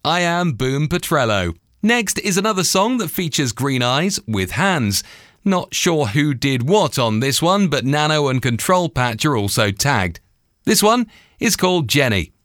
I Am Boom Petrello. Next is another song that features Green Eyes with Hands. Not sure who did what on this one, but Nano and Control Patch are also tagged. This one is called Jenny.